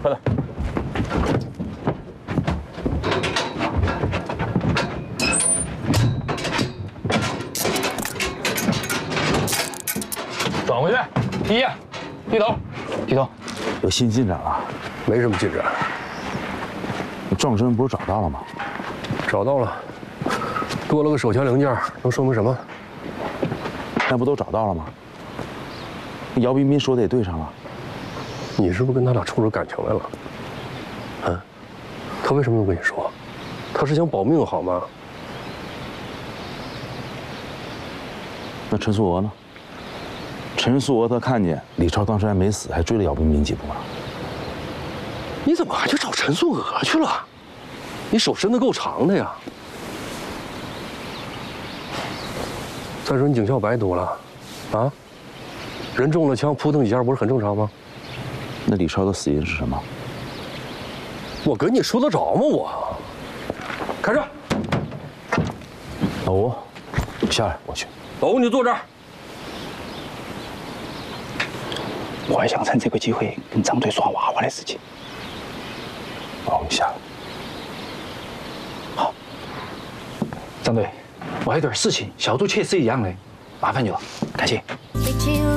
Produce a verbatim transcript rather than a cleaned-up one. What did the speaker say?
快点。转回去，第一页，低头，低头。 有新进展了？ 没什么进展。 撞针不是找到了吗？ 找到了，多了个手枪零件，能说明什么？ 那不都找到了吗？姚彬彬说的也对上了。 你是不是跟他俩冲出感情来了？啊？他为什么要跟你说？他是想保命好吗？ 那陈素娥呢？陈素娥她看见李超当时还没死，还追了姚彬彬几步呢。 你怎么还去找陈素娥去了？你手伸得够长的呀！再说你警校白读了，啊？人中了枪，扑腾几下不是很正常吗？ 那李超的死因是什么？ 我跟你说得着吗？我。开车。 老吴，下来，我去。 老吴，你坐这儿。 我还想趁这个机会跟张队说娃娃的事情。 老吴，你下来。 好。张队，我还有点事情，小度确实一样的，麻烦你了，感谢。